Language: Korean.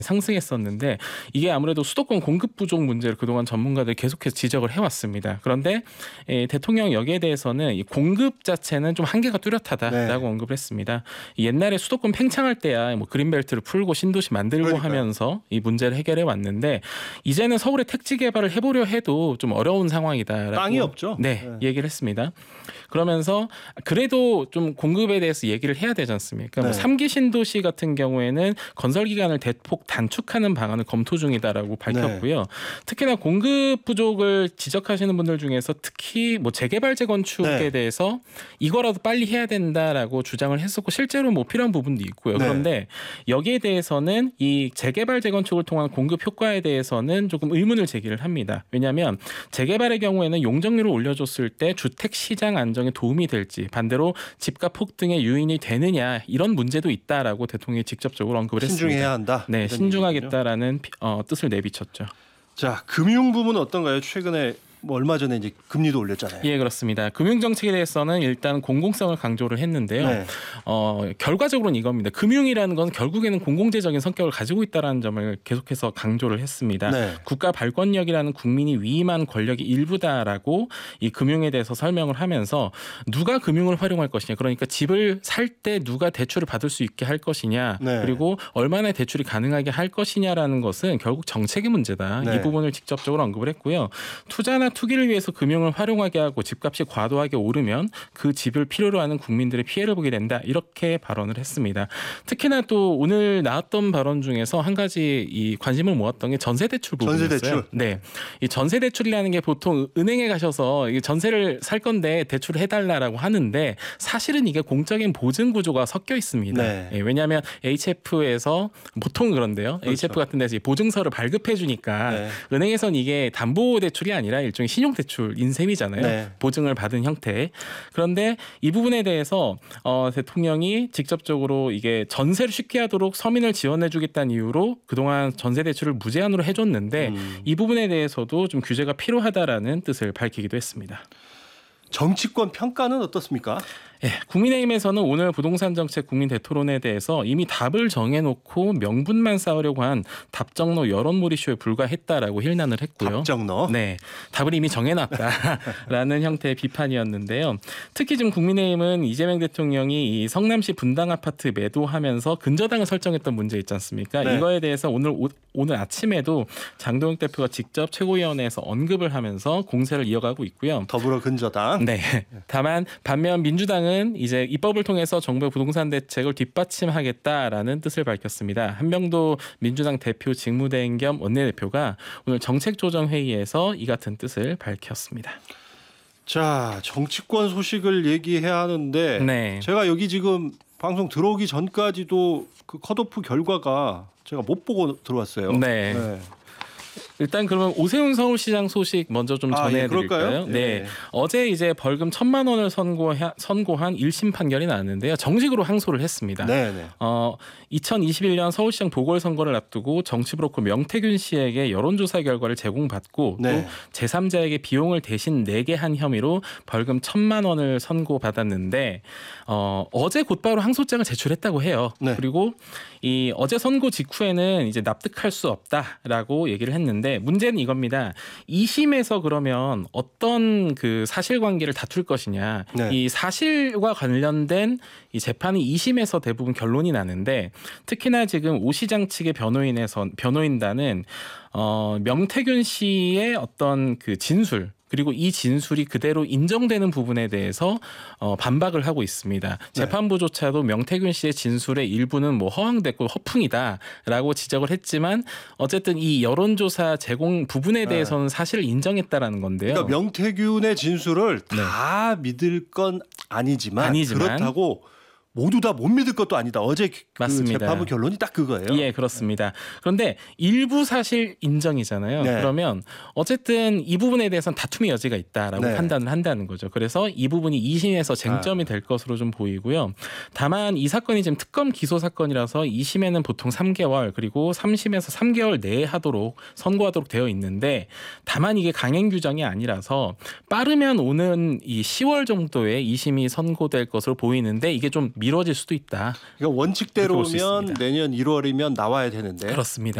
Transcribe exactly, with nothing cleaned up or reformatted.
상승했었는데 이게 아무래도 수도권 공급 부족 문제를 그동안 전문가들이 계속해서 지적을 해왔습니다. 그런데 예, 대통령 여기에 대해서는 이 공급 자체는 좀 한계가 뚜렷하다라고 네. 언급을 했습니다. 옛날에 수도권 팽창할 때야 뭐 그린벨트를 풀고 신도시 만들고 그러니까요. 하면서 이 문제를 해결해 왔는데 이제는 서울에 택지 개발을 해보려 해도 좀 어려운 상황이다라고 땅이 없죠. 네, 네. 얘기를 했습니다. 그러면서 그래도 좀 공급에 대해서 얘기를 해야 되지 않습니까? 네. 뭐 삼 기 신도시 같은 경우에는 건설 기간을 대폭 단축하는 방안을 검토 중이다라고 밝혔고요. 네. 특히나 공급 부족을 지적하시는 분들 중에서 특히 뭐 재개발 재건축에 네. 대해서 이거라도 빨리 해야 된다라고 주장을 했었고 실제로 뭐 필요한 부분도 있고요. 네. 그런데 여기에 대해서는 이 재개발 재건축을 통한 공급 효과에 대해서는 조금 의문을 제기를 합니다. 왜냐하면 재개발의 경우에는 용적률을 올려줬을 때 주택 시장 안정에 도움이 될지 반대로 집값 폭등의 요인이 되느냐 이런 문제도 있다라고 대통령이 직접적으로 언급을 했습니다. 신중해야 한다. 네, 신중하겠다라는 어, 뜻을 내비쳤죠. 자, 금융 부문은 어떤가요? 최근에 뭐 얼마 전에 이제 금리도 올렸잖아요. 예, 그렇습니다. 금융 정책에 대해서는 일단 공공성을 강조를 했는데요. 네. 어, 결과적으로는 이겁니다. 금융이라는 건 결국에는 공공재적인 성격을 가지고 있다는 점을 계속해서 강조를 했습니다. 네. 국가 발권력이라는 국민이 위임한 권력의 일부다라고 이 금융에 대해서 설명을 하면서 누가 금융을 활용할 것이냐, 그러니까 집을 살 때 누가 대출을 받을 수 있게 할 것이냐, 네. 그리고 얼마나 대출이 가능하게 할 것이냐라는 것은 결국 정책의 문제다. 네. 이 부분을 직접적으로 언급을 했고요. 투자나 투기를 위해서 금융을 활용하게 하고 집값이 과도하게 오르면 그 집을 필요로 하는 국민들의 피해를 보게 된다. 이렇게 발언을 했습니다. 특히나 또 오늘 나왔던 발언 중에서 한 가지 이 관심을 모았던 게 전세 대출 부분이었어요. 전세 대출. 네, 이 전세 대출이라는 게 보통 은행에 가셔서 전세를 살 건데 대출을 해달라라고 하는데 사실은 이게 공적인 보증 구조가 섞여 있습니다. 네. 예, 왜냐하면 에이치에프에서 보통 그런데요. 그렇죠. 에이치에프 같은 데서 보증서를 발급해 주니까 네. 은행에서는 이게 담보 대출이 아니라 일종의 신용대출인 셈이잖아요. 네. 보증을 받은 형태. 그런데 이 부분에 대해서 어, 대통령이 직접적으로 이게 전세를 쉽게 하도록 서민을 지원해주겠다는 이유로 그동안 전세대출을 무제한으로 해줬는데 음. 이 부분에 대해서도 좀 규제가 필요하다라는 뜻을 밝히기도 했습니다. 정치권 평가는 어떻습니까? 예, 국민의힘에서는 오늘 부동산 정책 국민 대토론에 대해서 이미 답을 정해놓고 명분만 쌓으려고 한 답정너 여론몰이쇼에 불과했다라고 힐난을 했고요. 답정너? 네, 답을 이미 정해놨다라는 형태의 비판이었는데요. 특히 지금 국민의힘은 이재명 대통령이 이 성남시 분당 아파트 매도하면서 근저당을 설정했던 문제 있지 않습니까? 네. 이거에 대해서 오늘 오, 오늘 아침에도 장동혁 대표가 직접 최고위원회에서 언급을 하면서 공세를 이어가고 있고요. 더불어 근저당? 네. 다만 반면 민주당은 이제 입법을 통해서 정부의 부동산 대책을 뒷받침하겠다라는 뜻을 밝혔습니다. 한명도 민주당 대표 직무대행 겸 원내대표가 오늘 정책조정회의에서 이 같은 뜻을 밝혔습니다. 자, 정치권 소식을 얘기해야 하는데 네. 제가 여기 지금 방송 들어오기 전까지도 그 컷오프 결과가 제가 못 보고 들어왔어요. 네. 네. 일단 그러면 오세훈 서울시장 소식 먼저 좀 전해드릴까요? 아, 예, 네, 네. 어제 이제 벌금 천만 원을 선고하, 선고한 일 심 판결이 나왔는데요. 정식으로 항소를 했습니다. 네, 네. 어, 이천이십일 년 서울시장 보궐선거를 앞두고 정치브로커 명태균 씨에게 여론조사 결과를 제공받고 네. 또 제삼자에게 비용을 대신 내게 한 혐의로 벌금 천만 원을 선고받았는데 어, 어제 곧바로 항소장을 제출했다고 해요. 네. 그리고 이 어제 선고 직후에는 이제 납득할 수 없다라고 얘기를 했는데 문제는 이겁니다. 이 심에서 그러면 어떤 그 사실관계를 다툴 것이냐. 네. 이 사실과 관련된 이 재판이 이 심에서 대부분 결론이 나는데 특히나 지금 오 시장 측의 변호인에서 변호인단은 어, 명태균 씨의 어떤 그 진술 그리고 이 진술이 그대로 인정되는 부분에 대해서 어, 반박을 하고 있습니다. 재판부조차도 명태균 씨의 진술의 일부는 뭐 허황됐고 허풍이다라고 지적을 했지만 어쨌든 이 여론조사 제공 부분에 대해서는 사실을 인정했다라는 건데요. 그러니까 명태균의 진술을 다 네. 믿을 건 아니지만, 아니지만 그렇다고 모두 다 못 믿을 것도 아니다. 어제 그 재판부 결론이 딱 그거예요. 예, 그렇습니다. 그런데 일부 사실 인정이잖아요. 네. 그러면 어쨌든 이 부분에 대해서는 다툼의 여지가 있다라고 네. 판단을 한다는 거죠. 그래서 이 부분이 이 심에서 쟁점이 아. 될 것으로 좀 보이고요. 다만 이 사건이 지금 특검 기소 사건이라서 이 심에는 보통 삼 개월 그리고 삼 심에서 삼 개월 내에 하도록 선고하도록 되어 있는데 다만 이게 강행 규정이 아니라서 빠르면 오는 이 시월 정도에 이 심이 선고될 것으로 보이는데 이게 좀 미뤄질 수도 있다. 그러니까 원칙대로면 내년 일월이면 나와야 되는데 그렇습니다.